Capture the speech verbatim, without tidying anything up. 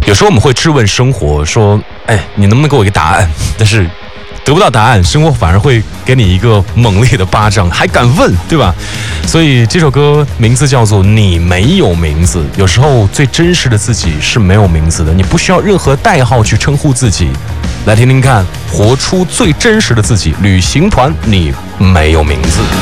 有时候我们会质问生活，说：“哎，你能不能给我一个答案？”但是得不到答案，生活反而会给你一个猛烈的巴掌，还敢问，对吧？所以这首歌名字叫做《你没有名字》。有时候最真实的自己是没有名字的，你不需要任何代号去称呼自己。来听听看，活出最真实的自己。旅行团，你没有名字。